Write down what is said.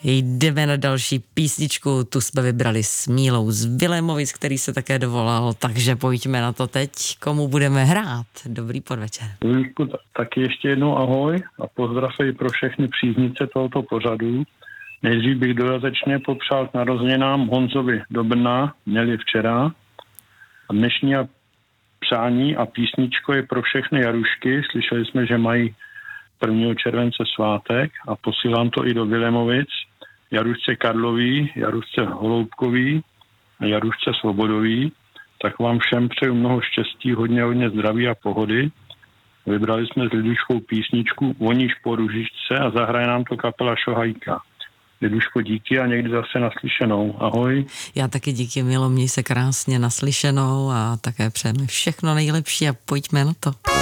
Jdeme na další písničku, tu jsme vybrali s Mílou z Vilémovic, který se také dovolal, takže pojďme na to teď. Komu budeme hrát? Dobrý podvečer. Luďku, taky ještě jednou ahoj a pozdrav i pro všechny příznivce tohoto pořadu. Nejdřív bych dodatečně popřál k narozeninám Honzovi do Brna, měli včera. A dnešní přání a písničko je pro všechny Jarušky. Slyšeli jsme, že mají 1. července svátek a posílám to i do Vilémovic. Jarušce Karlový, Jarušce Holoubkový a Jarušce Svobodový. Tak vám všem přeju mnoho štěstí, hodně zdraví a pohody. Vybrali jsme s Liduškou písničku Voníš po ružičce a zahraje nám to kapela Šohajka. Liduško, díky a někdy zase naslyšenou. Ahoj. Já taky díky, Milo, měj se krásně, naslyšenou a také přejeme všechno nejlepší a pojďme na to.